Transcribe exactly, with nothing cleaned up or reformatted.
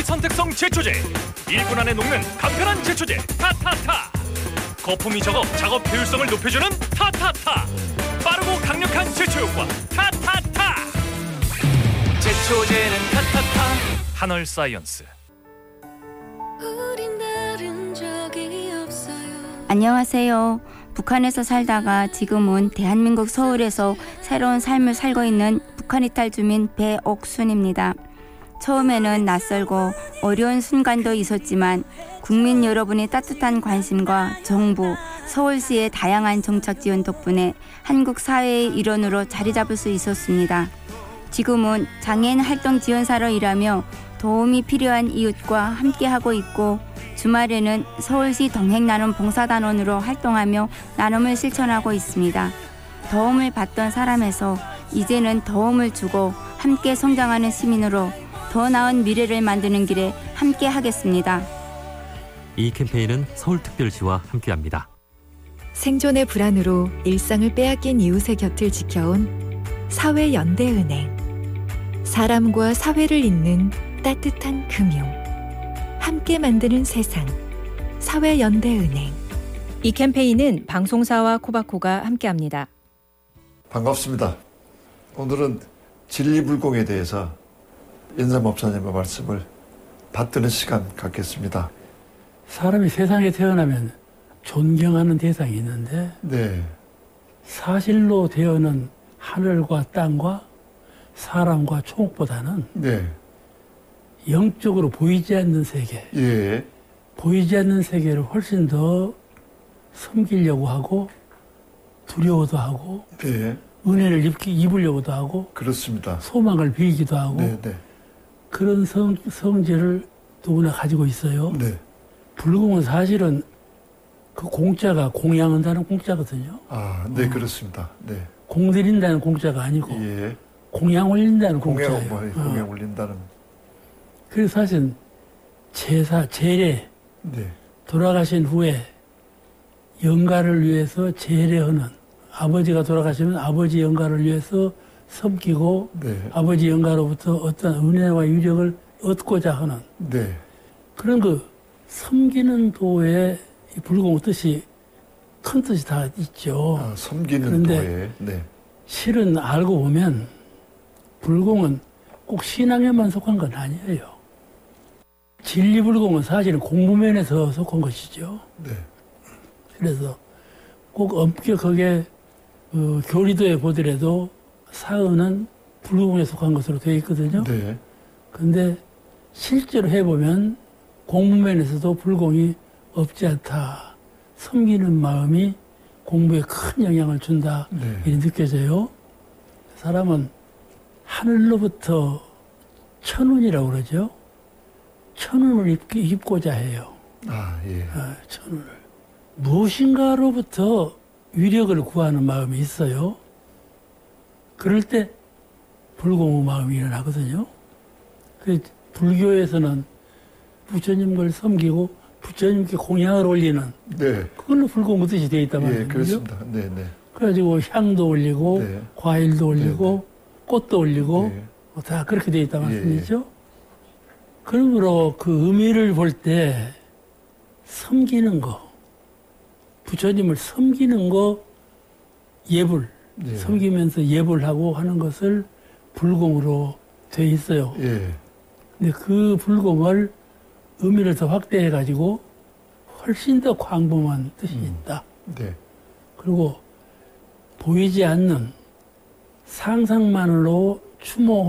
선택성 제초제, 일 분 안에 녹는 간편한 제초제 타타타. 거품이 적어 작업 효율성을 높여주는 타타타. 빠르고 강력한 제초 효과 타타타. 제초제는 타타타. 한얼사이언스. 안녕하세요. 북한에서 살다가 지금은 대한민국 서울에서 새로운 삶을 살고 있는 북한 이탈 주민 배옥순입니다. 처음에는 낯설고 어려운 순간도 있었지만 국민 여러분의 따뜻한 관심과 정부, 서울시의 다양한 정책 지원 덕분에 한국 사회의 일원으로 자리 잡을 수 있었습니다. 지금은 장애인 활동 지원사로 일하며 도움이 필요한 이웃과 함께하고 있고 주말에는 서울시 동행나눔 봉사단원으로 활동하며 나눔을 실천하고 있습니다. 도움을 받던 사람에서 이제는 도움을 주고 함께 성장하는 시민으로 더 나은 미래를 만드는 길에 함께 하겠습니다. 이 캠페인은 서울특별시와 함께합니다. 생존의 불안으로 일상을 빼앗긴 이웃의 곁을 지켜온 사회연대은행. 사람과 사회를 잇는 따뜻한 금융. 함께 만드는 세상. 사회연대은행. 이 캠페인은 방송사와 코바코가 함께합니다. 반갑습니다. 오늘은 진리불공에 대해서 연삼 목사님의 말씀을 받드는 시간 갖겠습니다. 사람이 세상에 태어나면 존경하는 대상이 있는데 네. 사실로 되어는 하늘과 땅과 사람과 초목보다는 네. 영적으로 보이지 않는 세계, 예. 보이지 않는 세계를 훨씬 더 섬기려고 하고 두려워도 하고 네. 은혜를 입기, 입으려고도 하고 그렇습니다. 소망을 빌기도 하고 네, 네. 그런 성, 성질을 누구나 가지고 있어요. 네. 불공은 사실은 그 공자가 공양한다는 공자거든요. 아, 네, 어. 그렇습니다. 네. 공드린다는 공자가 아니고 예. 공양 올린다는 공양, 공자예요. 뭐, 공양 어. 올린다는. 그래서 사실 제사, 제례 네. 돌아가신 후에 영가를 위해서 제례하는 아버지가 돌아가시면 아버지 영가를 위해서 섬기고 네. 아버지 영가로부터 어떤 은혜와 유력을 얻고자 하는 네. 그런 그 섬기는 도의 불공 뜻이 큰 뜻이 다 있죠. 아, 섬기는 그런데 도에. 네. 실은 알고 보면 불공은 꼭 신앙에만 속한 건 아니에요. 진리불공은 사실은 공부면에서 속한 것이죠. 네. 그래서 꼭 엄격하게 그 교리도에 보더라도 사은은 불공에 속한 것으로 되어 있거든요. 네. 근데 실제로 해보면 공부면에서도 불공이 없지 않다. 섬기는 마음이 공부에 큰 영향을 준다. 네. 이렇게 느껴져요. 사람은 하늘로부터 천운이라고 그러죠. 천운을 입, 입고자 해요. 아, 예. 아, 천운을. 무엇인가로부터 위력을 구하는 마음이 있어요. 그럴 때 불공의 마음이 일어나거든요. 그 불교에서는 부처님을 섬기고 부처님께 공양을 올리는 네. 그걸로 불공의 뜻이 되어 있단 말이에요. 예, 그렇습니다. 네, 네. 그래가지고 향도 올리고 네. 과일도 올리고 네, 네. 꽃도 올리고 네. 뭐 다 그렇게 되어 있단 예, 말씀이죠. 그러므로 그 의미를 볼 때 섬기는 거, 부처님을 섬기는 거 예불, 예. 섬기면서 예불하고 하는 것을 불공으로 돼 있어요. 예. 근데 그 불공을 의미를 더 확대해가지고 훨씬 더 광범한 뜻이 음. 있다. 네. 그리고 보이지 않는 상상만으로 추모